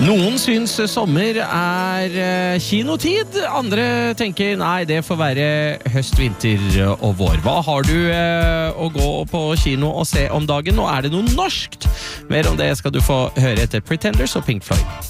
Noen syns sommer kinotid, andre tenker nei, det får være høst, vinter og vår. Hva har du å gå på kino og se om dagen? Og det noe norskt? Mer om det skal du få høre etter Pretenders og Pink Floyd.